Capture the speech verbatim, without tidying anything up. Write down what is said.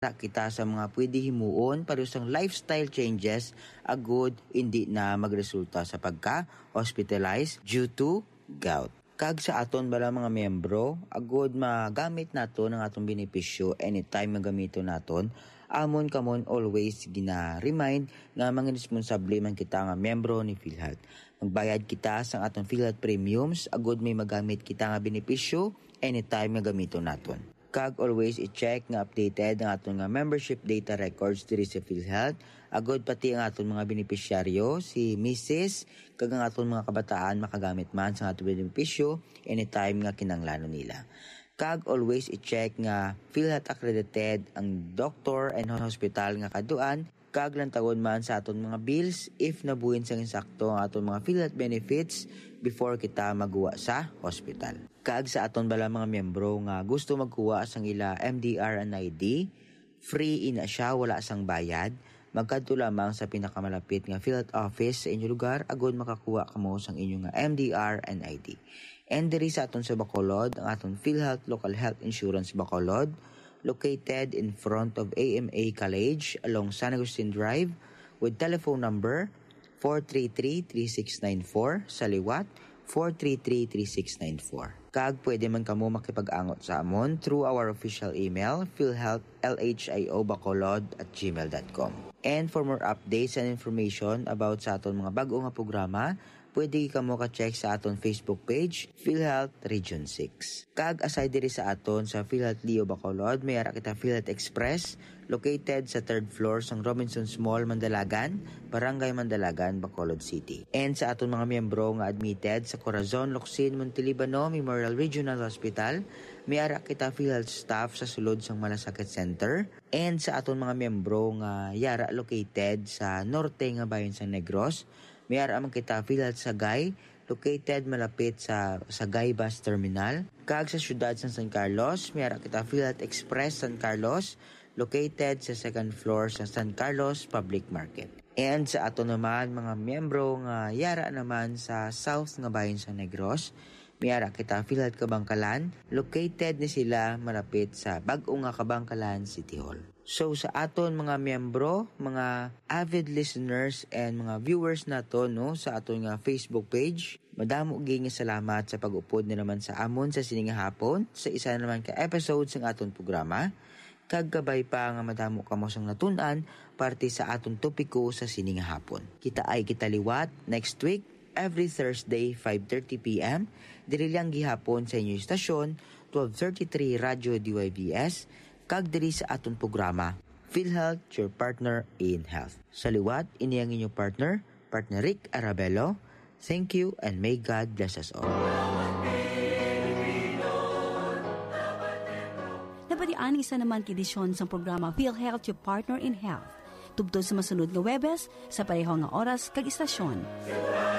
kita sa mga pwede himuon para sa lifestyle changes agud hindi na magresulta sa pagka-hospitalize due to gout. Kag sa aton bala mga miyembro, agud magamit nato ng atong benepisyo anytime magamito naton, amon kamon always gina-remind nga mga responsable man kita nga miyembro ni PhilHealth. Magbayad kita sa atong PhilHealth premiums, agud may magamit kita nga benepisyo anytime magamito naton. Kag always i-check nga updated ang aton nga membership data records diri sa PhilHealth, agud pati ang aton mga benepisyaryo si Missus kag ang aton mga kabataan makagamit man sa aton benepisyo anytime nga kinanglanon nila. Kag always i-check nga PhilHealth accredited ang doktor and hospital nga kaduan, kag lantagon man sa aton mga bills if nabuhin sang insakto ang aton mga PhilHealth benefits before kita magkuha sa hospital. Kag sa aton bala mga miyembro nga gusto magkuha sang ila M D R and I D, free ina siya, wala sang bayad. Magkadto lamang sa pinakamalapit nga PhilHealth office sa inyo lugar agud makakuha kamo sang inyo nga M D R and I D. And diri sa aton sa Bacolod, ang aton PhilHealth Local Health Insurance Bacolod, located in front of A M A College along San Agustin Drive with telephone number four three three, three six nine four, sa liwat four three three, three six nine four. Kag pwede man kamo makipag-angot sa amon through our official email philhealthlhio.bacolod at gmail dot com. And for more updates and information about sa aton mga bag-o nga programa, pwede ka mo ka-check sa aton Facebook page, PhilHealth Region six. Kag aside diri sa aton sa PhilHealth Leo Bacolod, may ara kita PhilHealth Express, located sa third floor sang Robinsons Mall, Mandalagan, Barangay Mandalagan, Bacolod City. And sa aton mga miyembro nga admitted sa Corazon, Locsin, Montelibano Memorial Regional Hospital, may ara kita PhilHealth staff sa sulod sang Malasakit Center. And sa aton mga miyembro nga yara located sa norte nga bayan sa Negros, may ara man kita PhilHealth Sagay, located malapit sa Sagay Bus Terminal. Kag sa syudad sa San Carlos, may ara kita PhilHealth Express San Carlos, located sa second floor sa San Carlos Public Market. And sa ato naman mga miyembro nga yara naman sa south nga bayan sa Negros, may ara kita PhilHealth Kabangkalan, located ni sila malapit sa bag-o nga Kabangkalan City Hall. So sa aton mga miyembro, mga avid listeners and mga viewers nato no sa aton nga Facebook page, madamo gyud nga salamat sa pag-upod ni naman sa amon sa sining hapon sa isa naman ka episode sang aton programa. Kag gabay pa nga madamo kamo sang natun-an parte sa aton topiko sa sining hapon. Kita ay kita liwat next week every Thursday five thirty p.m. diri lang gihapon sa inyong istasyon twelve thirty-three Radio D Y B S kag diri sa aton programa PhilHealth, your partner in health. Sa liwat ini ang inyong partner, partner Rick Arabello. Thank you and may God bless us all. Nabalian isa naman kidisyon sa programa PhilHealth, your partner in health. Tubtod sa masunod nga Webes sa pareho nga oras kag istasyon.